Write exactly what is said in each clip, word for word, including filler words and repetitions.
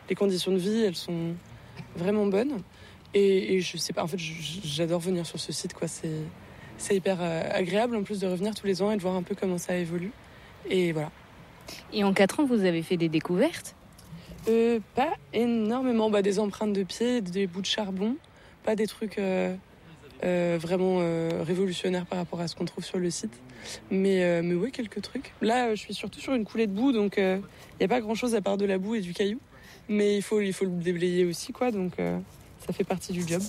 les conditions de vie, elles sont vraiment bonnes. Et, et je sais pas, en fait, j'adore venir sur ce site, quoi. C'est, c'est hyper agréable, en plus, de revenir tous les ans et de voir un peu comment ça évolue. Et voilà. Et en quatre ans, vous avez fait des découvertes ? euh, Pas énormément. Bah, des empreintes de pieds, des bouts de charbon. Pas des trucs euh, euh, vraiment euh, révolutionnaires par rapport à ce qu'on trouve sur le site. Mais, euh, mais oui, quelques trucs. Là, je suis surtout sur une coulée de boue, donc il euh, n'y a pas grand-chose à part de la boue et du caillou. Mais il faut, il faut le déblayer aussi, quoi. Donc euh, ça fait partie du job.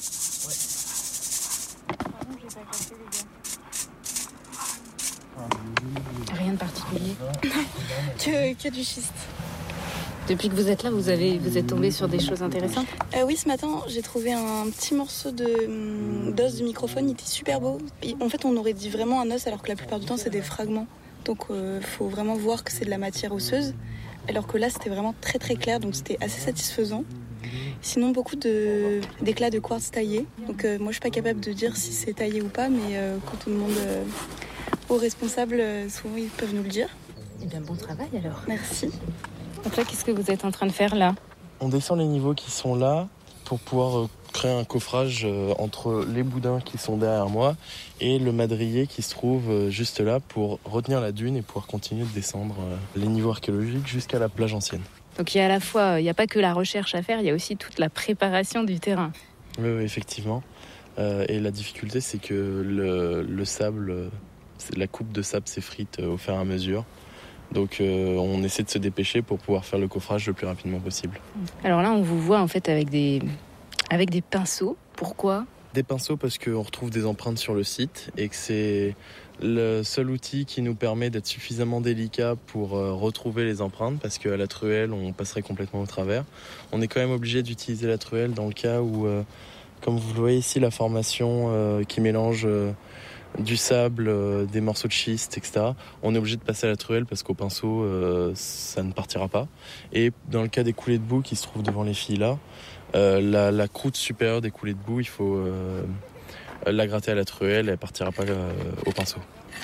Rien de particulier. que, que du schiste. Depuis que vous êtes là, vous, avez, vous êtes tombé sur des choses intéressantes ? euh, Oui, ce matin, j'ai trouvé un petit morceau de, d'os de microphone. Il était super beau. Et en fait, on aurait dit vraiment un os, alors que la plupart du temps, c'est des fragments. Donc, il euh, faut vraiment voir que c'est de la matière osseuse. Alors que là, c'était vraiment très très clair, donc c'était assez satisfaisant. Sinon, beaucoup de, d'éclats de quartz taillés. Donc, euh, moi, je suis pas capable de dire si c'est taillé ou pas, mais euh, quand on demande euh, aux responsables, euh, souvent, ils peuvent nous le dire. Eh bien, bon travail alors. Merci. Donc là, qu'est-ce que vous êtes en train de faire là ? On descend les niveaux qui sont là pour pouvoir euh, créer un coffrage euh, entre les boudins qui sont derrière moi et le madrier qui se trouve euh, juste là pour retenir la dune et pouvoir continuer de descendre euh, les niveaux archéologiques jusqu'à la plage ancienne. Donc il y a à la fois, il n'y a pas que la recherche à faire, il y a aussi toute la préparation du terrain. Oui, oui, effectivement. Euh, et la difficulté, c'est que le, le sable, la coupe de sable s'effrite au fur et à mesure. Donc euh, on essaie de se dépêcher pour pouvoir faire le coffrage le plus rapidement possible. Alors là, on vous voit en fait avec des, avec des pinceaux. Pourquoi ? Des pinceaux parce qu'on retrouve des empreintes sur le site et que c'est le seul outil qui nous permet d'être suffisamment délicat pour euh, retrouver les empreintes, parce qu'à la truelle, on passerait complètement au travers. On est quand même obligé d'utiliser la truelle dans le cas où, euh, comme vous le voyez ici, la formation euh, qui mélange euh, du sable, euh, des morceaux de schiste, et cetera. On est obligé de passer à la truelle parce qu'au pinceau, euh, ça ne partira pas. Et dans le cas des coulées de boue qui se trouvent devant les filles là, euh, la, la croûte supérieure des coulées de boue, il faut euh, la gratter à la truelle et elle ne partira pas euh, au pinceau.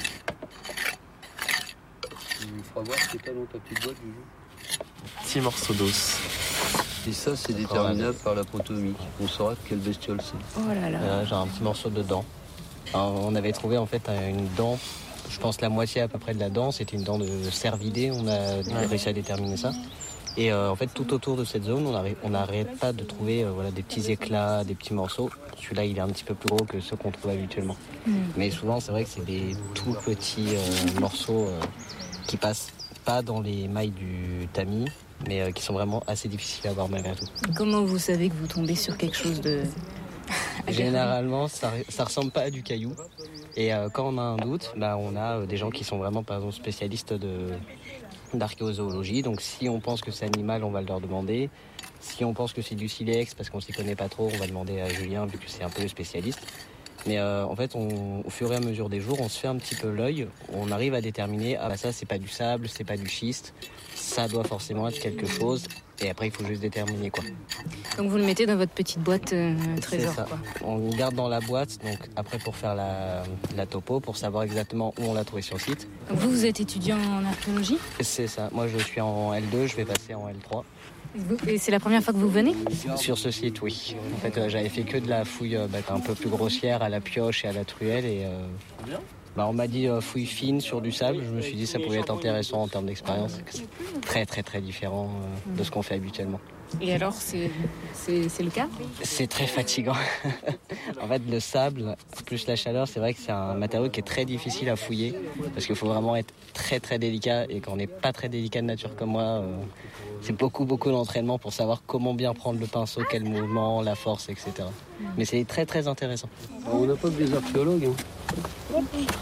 Il faudra voir ce que t'as dans ta petite boîte du jeu. Petit morceau d'os. Et ça, c'est déterminable par la protomique. On saura quelle bestiole c'est. Oh là là. Euh, j'ai un petit morceau de dent. Alors, on avait trouvé en fait une dent, je pense la moitié à peu près de la dent, c'était une dent de cervidé, on a ouais. réussi à déterminer ça. Et euh, en fait, tout autour de cette zone, on n'arrête pas de trouver euh, voilà, des petits éclats, des petits morceaux. Celui-là, il est un petit peu plus gros que ceux qu'on trouve habituellement. Mmh. Mais souvent, c'est vrai que c'est des tout petits euh, morceaux euh, qui passent pas dans les mailles du tamis, mais euh, qui sont vraiment assez difficiles à voir malgré tout. Comment vous savez que vous tombez sur quelque chose de... Généralement, ça, ça ressemble pas à du caillou. Et euh, quand on a un doute, bah, on a euh, des gens qui sont vraiment, par exemple, spécialistes de... d'archéozoologie, donc si on pense que c'est animal, on va leur demander. Si on pense que c'est du silex, parce qu'on s'y connaît pas trop, on va demander à Julien, vu que c'est un peu le spécialiste. Mais euh, en fait, on, au fur et à mesure des jours, on se fait un petit peu l'œil, on arrive à déterminer, ah bah ça c'est pas du sable, c'est pas du schiste, ça doit forcément être quelque chose, et après il faut juste déterminer quoi. Donc vous le mettez dans votre petite boîte euh, trésor, c'est ça. Quoi. On le garde dans la boîte, donc après pour faire la, la topo, pour savoir exactement où on l'a trouvé sur le site. Donc vous, vous êtes étudiant en archéologie ? C'est ça, moi je suis en L deux, je vais passer en L trois. Et c'est la première fois que vous venez ? Sur ce site, oui. En fait, euh, j'avais fait que de la fouille euh, bah, un peu plus grossière à la pioche et à la truelle. Et, euh, bah, on m'a dit euh, fouille fine sur du sable. Je me suis dit que ça pouvait être intéressant en termes d'expérience. C'est très, très, très différent euh, de ce qu'on fait habituellement. Et alors, c'est, c'est, c'est le cas ? C'est très fatigant. En fait, le sable, plus la chaleur, c'est vrai que c'est un matériau qui est très difficile à fouiller. Parce qu'il faut vraiment être très, très délicat. Et quand on n'est pas très délicat de nature comme moi... Euh, c'est beaucoup, beaucoup d'entraînement pour savoir comment bien prendre le pinceau, quel mouvement, la force, et cetera. Mais c'est très, très intéressant. On n'a pas que des archéologues. Hein.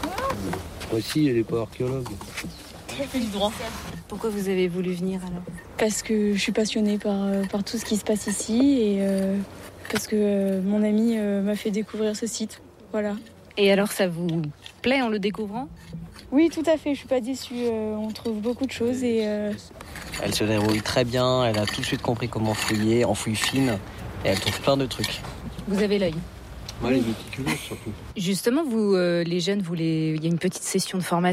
Aussi, elle n'est pas archéologue. fait du droit. Pourquoi vous avez voulu venir alors ? Parce que je suis passionnée par, par tout ce qui se passe ici et euh, parce que euh, mon ami euh, m'a fait découvrir ce site. Voilà. Et alors, ça vous plaît en le découvrant ? Oui, tout à fait, je suis pas déçue. Euh, on trouve beaucoup de choses et... Euh... Elle se débrouille très bien, elle a tout de suite compris comment fouiller, en fouille fine, et elle trouve plein de trucs. Vous avez l'œil ? Ouais, les méticuleux surtout. Justement, vous, euh, les jeunes, vous les... il y a une petite session de formation ?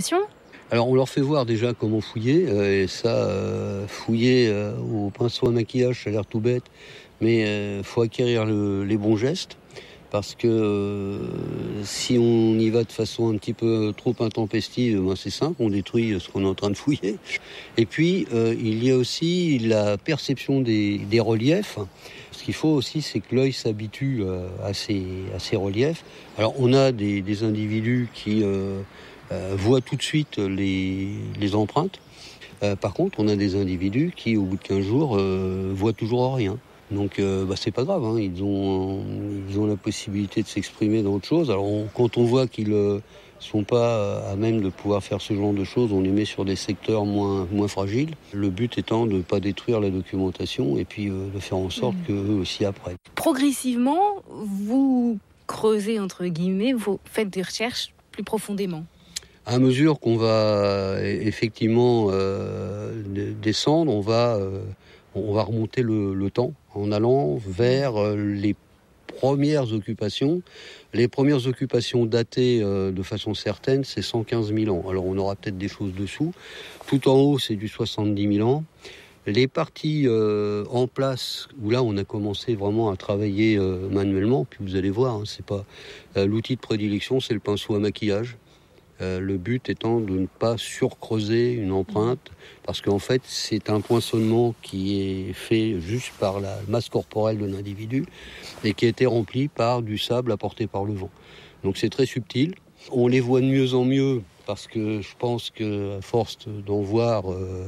Alors on leur fait voir déjà comment fouiller, euh, et ça, euh, fouiller euh, au pinceau à maquillage, ça a l'air tout bête, mais il euh, faut acquérir le, les bons gestes, parce que euh, si on y va de façon un petit peu trop intempestive, ben c'est simple, on détruit ce qu'on est en train de fouiller. Et puis euh, il y a aussi la perception des, des reliefs. Ce qu'il faut aussi, c'est que l'œil s'habitue euh, à, ces, à ces reliefs. Alors on a des, des individus qui euh, euh, voient tout de suite les, les empreintes. Euh, par contre, on a des individus qui, au bout de quinze jours, euh, voient toujours rien. Donc, euh, bah, c'est pas grave, hein. Ils ont, ils ont la possibilité de s'exprimer dans autre chose. Alors, on, quand on voit qu'ils euh, sont pas à même de pouvoir faire ce genre de choses, on les met sur des secteurs moins, moins fragiles. Le but étant de ne pas détruire la documentation et puis euh, de faire en sorte mmh. qu'eux aussi apprennent. Progressivement, vous creusez, entre guillemets, vous faites des recherches plus profondément. À mesure qu'on va effectivement euh, descendre, on va, euh, on va remonter le, le temps en allant vers euh, les premières occupations. Les premières occupations datées euh, de façon certaine, c'est cent quinze mille ans. Alors on aura peut-être des choses dessous. Tout en haut, c'est du soixante-dix mille ans. Les parties euh, en place, où là on a commencé vraiment à travailler euh, manuellement, puis vous allez voir, hein, c'est pas euh, l'outil de prédilection, c'est le pinceau à maquillage. Euh, le but étant de ne pas surcreuser une empreinte, parce qu'en fait, c'est un poinçonnement qui est fait juste par la masse corporelle de l'individu et qui a été rempli par du sable apporté par le vent. Donc c'est très subtil. On les voit de mieux en mieux, parce que je pense qu'à force d'en voir, euh,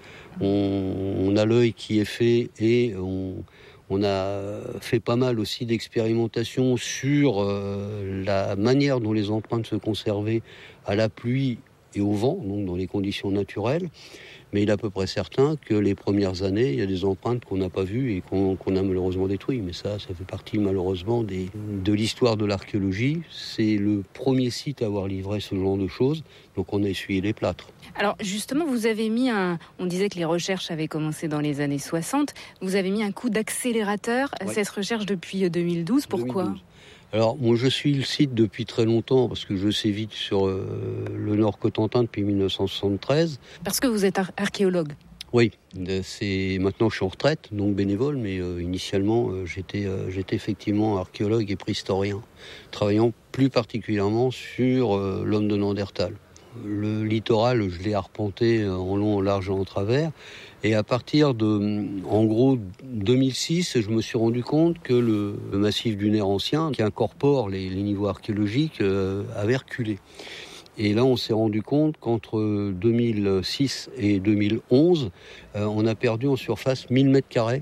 on, on a l'œil qui est fait et on... On a fait pas mal aussi d'expérimentations sur euh, la manière dont les empreintes se conservaient à la pluie et au vent, donc dans les conditions naturelles. Mais il est à peu près certain que les premières années, il y a des empreintes qu'on n'a pas vues et qu'on, qu'on a malheureusement détruites. Mais ça, ça fait partie malheureusement des, de l'histoire de l'archéologie. C'est le premier site à avoir livré ce genre de choses, donc on a essuyé les plâtres. Alors justement, vous avez mis un... On disait que les recherches avaient commencé dans les années soixante. Vous avez mis un coup d'accélérateur à ouais. cette recherche depuis deux mille douze. Pourquoi ? deux mille douze. Alors, moi, je suis le site depuis très longtemps, parce que je sévis sur euh, le Nord Cotentin depuis dix-neuf cent soixante-treize. Parce que vous êtes ar- archéologue ? Oui, c'est... maintenant je suis en retraite, donc bénévole, mais euh, initialement, euh, j'étais, euh, j'étais effectivement archéologue et préhistorien, travaillant plus particulièrement sur euh, l'homme de Néandertal. Le littoral, je l'ai arpenté en long, en large et en travers. Et à partir de, en gros, deux mille six, je me suis rendu compte que le, le massif dunaire ancien, qui incorpore les, les niveaux archéologiques, euh, avait reculé. Et là, on s'est rendu compte qu'entre deux mille six et deux mille onze, euh, on a perdu en surface mille mètres carrés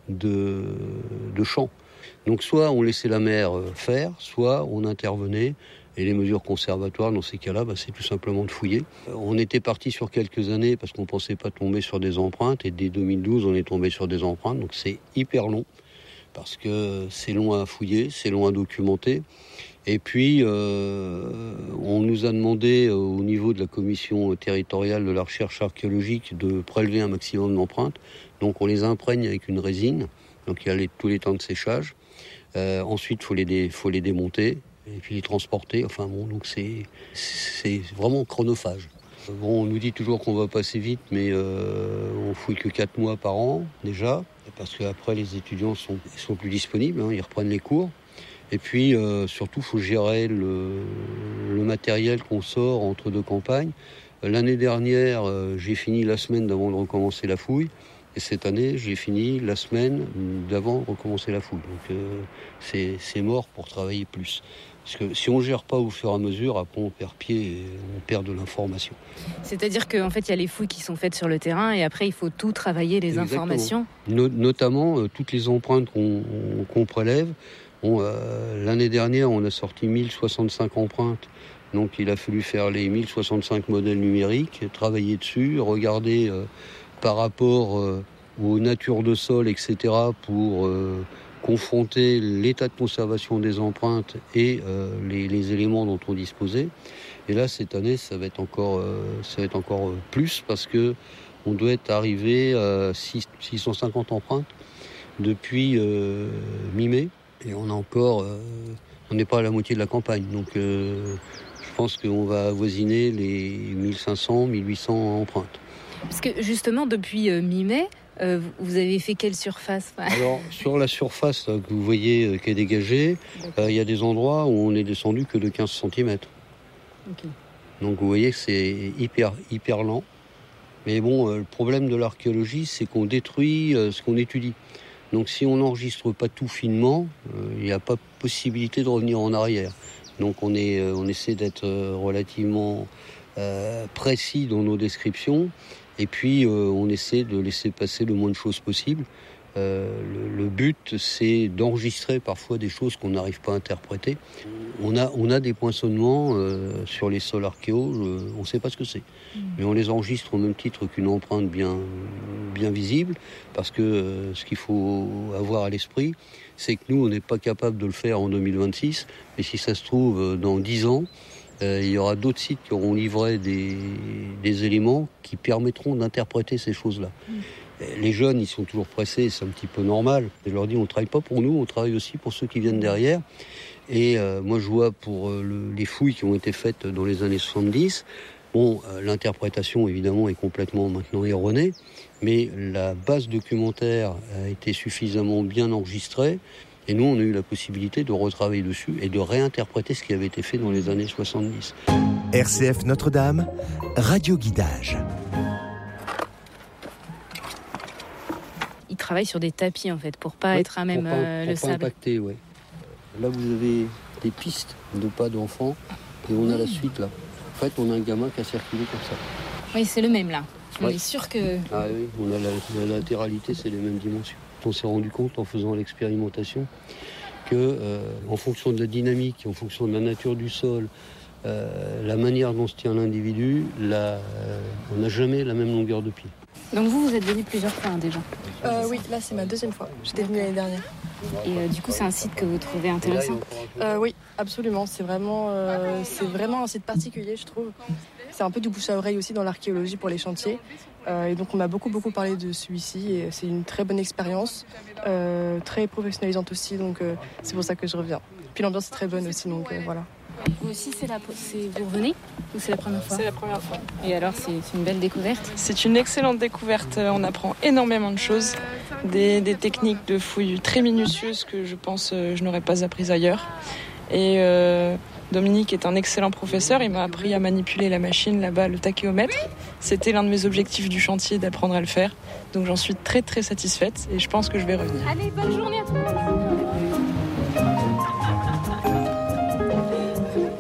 de, de champs. Donc soit on laissait la mer faire, soit on intervenait. Et les mesures conservatoires, dans ces cas-là, bah, c'est tout simplement de fouiller. On était parti sur quelques années parce qu'on ne pensait pas tomber sur des empreintes. Et dès deux mille douze, on est tombé sur des empreintes. Donc c'est hyper long parce que c'est long à fouiller, c'est long à documenter. Et puis, euh, on nous a demandé, au niveau de la commission territoriale de la recherche archéologique, de prélever un maximum d'empreintes. Donc on les imprègne avec une résine. Donc il y a les, tous les temps de séchage. Euh, ensuite, il faut les, dé, faut les démonter. Et puis les transporter, enfin bon, donc c'est, c'est vraiment chronophage. Bon, on nous dit toujours qu'on va passer vite, mais euh, on fouille que quatre mois par an, déjà, parce qu'après les étudiants sont, sont plus disponibles, hein, ils reprennent les cours. Et puis, euh, surtout, il faut gérer le, le matériel qu'on sort entre deux campagnes. L'année dernière, euh, j'ai fini la semaine d'avant de recommencer la fouille. Et cette année, j'ai fini la semaine d'avant de recommencer la fouille. Donc, euh, c'est, c'est mort pour travailler plus. Parce que si on ne gère pas au fur et à mesure, après on perd pied et on perd de l'information. C'est-à-dire qu'en fait, il y a les fouilles qui sont faites sur le terrain et après, il faut tout travailler, les Exactement. informations. No- notamment, euh, toutes les empreintes qu'on, qu'on prélève. On, euh, l'année dernière, on a sorti mille soixante-cinq empreintes. Donc il a fallu faire les mille soixante-cinq modèles numériques, travailler dessus, regarder euh, par rapport euh, aux natures de sol, et cetera, pour... Euh, confronter l'état de conservation des empreintes et euh, les, les éléments dont on disposait. Et là, cette année, ça va être encore, euh, ça va être encore plus parce que on doit être arrivé à six cent cinquante empreintes depuis euh, mi-mai. Et on a encore, euh, on n'est pas à la moitié de la campagne. Donc, euh, je pense qu'on va avoisiner les mille cinq cents, mille huit cents empreintes. Parce que justement, depuis euh, mi-mai, euh, vous avez fait quelle surface? Alors, sur la surface là, que vous voyez euh, qui est dégagée, il euh, y a des endroits où on est descendu que de quinze centimètres. Okay. Donc vous voyez que c'est hyper, hyper lent. Mais bon, euh, le problème de l'archéologie, c'est qu'on détruit euh, ce qu'on étudie. Donc si on n'enregistre pas tout finement, il euh, n'y a pas possibilité de revenir en arrière. Donc on, est, euh, on essaie d'être euh, relativement euh, précis dans nos descriptions. Et puis euh, on essaie de laisser passer le moins de choses possible. Euh, le, le but, c'est d'enregistrer parfois des choses qu'on n'arrive pas à interpréter. On a, on a des poinçonnements euh, sur les sols archéo, euh, on ne sait pas ce que c'est. Mmh. Mais on les enregistre au même titre qu'une empreinte bien, bien visible, parce que euh, ce qu'il faut avoir à l'esprit, c'est que nous, on n'est pas capable de le faire en deux mille vingt-six, mais si ça se trouve, dans dix ans, euh, il y aura d'autres sites qui auront livré des, des éléments qui permettront d'interpréter ces choses-là. Mmh. Les jeunes, ils sont toujours pressés, c'est un petit peu normal. Je leur dis, on ne travaille pas pour nous, on travaille aussi pour ceux qui viennent derrière. Et euh, moi, je vois pour euh, le, les fouilles qui ont été faites dans les années soixante-dix, bon, euh, l'interprétation, évidemment, est complètement maintenant erronée, mais la base documentaire a été suffisamment bien enregistrée. Et nous, on a eu la possibilité de retravailler dessus et de réinterpréter ce qui avait été fait dans les années soixante-dix. R C F Notre-Dame, Radio Guidage. Ils travaillent sur des tapis en fait pour pas ouais, être à même pour pas, euh, pour le pas sable. Impacter, ouais. Là vous avez des pistes de pas d'enfants et on a la suite là. En fait on a un gamin qui a circulé comme ça. Oui c'est le même là. On ouais. est sûr que... Ah oui, on a la, la latéralité, c'est les mêmes dimensions. On s'est rendu compte en faisant l'expérimentation que euh, en fonction de la dynamique, en fonction de la nature du sol, euh, la manière dont se tient l'individu, la, euh, on n'a jamais la même longueur de pied. Donc vous, vous êtes venu plusieurs fois hein, déjà euh, Oui, là c'est ma deuxième fois. J'étais venue l'année dernière. Et euh, du coup, c'est un site que vous trouvez intéressant? euh, Oui, absolument. C'est vraiment, euh, c'est vraiment un site particulier, je trouve. C'est un peu du bouche à oreille aussi dans l'archéologie pour les chantiers. Euh, et donc on m'a beaucoup beaucoup parlé de celui-ci et c'est une très bonne expérience, euh, très professionnalisante aussi. Donc euh, c'est pour ça que je reviens. Puis l'ambiance est très bonne aussi, donc euh, voilà. Vous aussi, c'est la, c'est, vous revenez ou c'est la première fois? C'est la première fois. Et alors, c'est, c'est une belle découverte? C'est une excellente découverte. On apprend énormément de choses, des, des techniques de fouilles très minutieuses que je pense euh, je n'aurais pas apprises ailleurs. Et euh, Dominique est un excellent professeur. Il m'a appris à manipuler la machine là-bas, le tachéomètre. C'était l'un de mes objectifs du chantier, d'apprendre à le faire. Donc j'en suis très très satisfaite et je pense que je vais revenir. Allez, bonne journée à tout le monde.